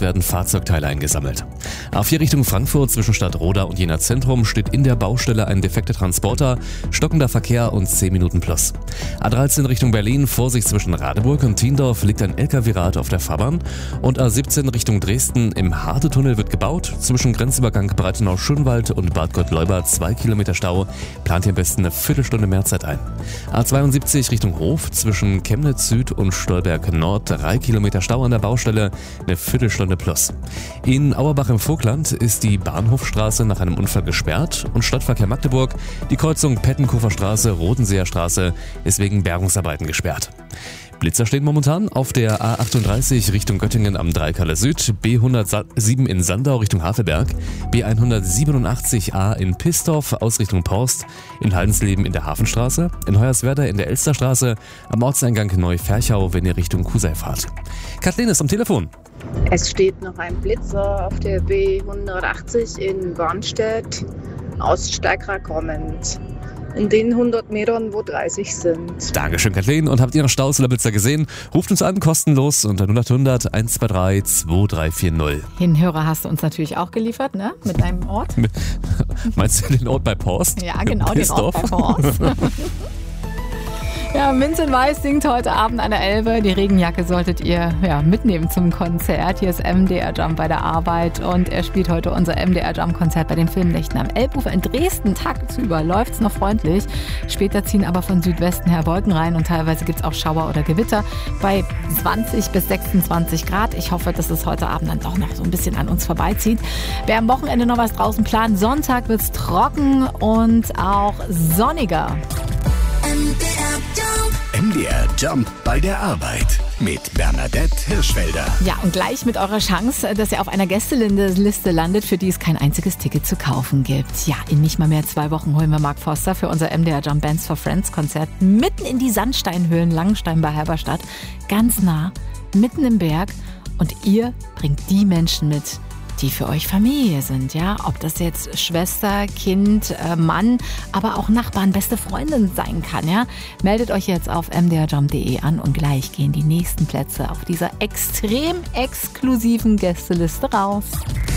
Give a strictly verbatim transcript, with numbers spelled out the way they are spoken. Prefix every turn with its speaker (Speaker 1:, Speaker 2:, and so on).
Speaker 1: Es werden Fahrzeugteile eingesammelt. A vier Richtung Frankfurt zwischen Stadtroda und Jena Zentrum steht in der Baustelle ein defekter Transporter, stockender Verkehr und zehn Minuten plus. A dreizehn Richtung Berlin, Vorsicht zwischen Radeburg und Tiendorf, liegt ein L K W-Rad auf der Fahrbahn. Und A siebzehn Richtung Dresden, im Harte-Tunnel wird gebaut. Zwischen Grenzübergang Breitenau-Schönwald und Bad Gottleuba zwei Kilometer Stau. Plant hier am besten eine Viertelstunde mehr Zeit ein. A zweiundsiebzig Richtung Hof, zwischen Chemnitz Süd und Stolberg Nord, drei Kilometer Stau an der Baustelle, eine Viertelstunde plus. In Auerbach im Vogtland ist die Bahnhofstraße nach einem Unfall gesperrt und Stadtverkehr Magdeburg, die Kreuzung Pettenkofer Straße, Rodenseer Straße, ist wegen Bergungsarbeiten gesperrt. Blitzer stehen momentan auf der A achtunddreißig Richtung Göttingen am Dreikaler Süd, B hundertsieben in Sandau Richtung Havelberg, B hundertsiebenundachtzig A in Pistorf aus Richtung Porst, in Haldensleben in der Hafenstraße, in Hoyerswerda in der Elsterstraße, am Ortseingang Neu-Ferchau, wenn ihr Richtung Kusei fahrt. Kathleen ist am Telefon.
Speaker 2: Es steht noch ein Blitzer auf der B hundertachtzig in Warnstedt, Oststeigra kommend. In den hundert Metern, wo dreißig sind.
Speaker 1: Dankeschön, Kathleen. Und habt ihr noch Staus oder Blitzer gesehen? Ruft uns an, kostenlos unter null acht hundert eins zwei drei zwei drei vier null.
Speaker 3: Hinhörer hast du uns natürlich auch geliefert, ne? Mit deinem Ort.
Speaker 1: Meinst du den Ort bei Porst?
Speaker 3: Ja, genau, den Ort bei Porst. Ja, Vincent Weiss singt heute Abend an der Elbe. Die Regenjacke solltet ihr ja, mitnehmen zum Konzert. Hier ist M D R Jump bei der Arbeit und er spielt heute unser M D R Jump Konzert bei den Filmnächten am Elbufer in Dresden. Tagsüber läuft's noch freundlich. Später ziehen aber von Südwesten her Wolken rein und teilweise gibt's auch Schauer oder Gewitter bei zwanzig bis sechsundzwanzig Grad. Ich hoffe, dass es heute Abend dann doch noch so ein bisschen an uns vorbeizieht. Wer am Wochenende noch was draußen plant, Sonntag wird's trocken und auch sonniger.
Speaker 4: M D R Jump bei der Arbeit mit Bernadette Hirschfelder.
Speaker 3: Ja, und gleich mit eurer Chance, dass ihr auf einer Gästeliste landet, für die es kein einziges Ticket zu kaufen gibt. Ja, in nicht mal mehr zwei Wochen holen wir Mark Forster für unser M D R Jump Bands for Friends Konzert mitten in die Sandsteinhöhlen Langenstein bei Halberstadt. Ganz nah, mitten im Berg. Und ihr bringt die Menschen mit, die für euch Familie sind, ja, ob das jetzt Schwester, Kind, äh, Mann, aber auch Nachbarn, beste Freundin sein kann, ja. Meldet euch jetzt auf m d r jump punkt d e an und gleich gehen die nächsten Plätze auf dieser extrem exklusiven Gästeliste raus.